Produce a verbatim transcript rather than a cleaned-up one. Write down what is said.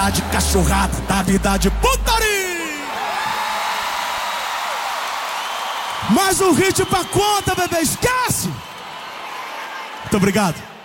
De cachorrada, da vida de putaria. Mais um hit pra conta, bebê, esquece. Muito obrigado.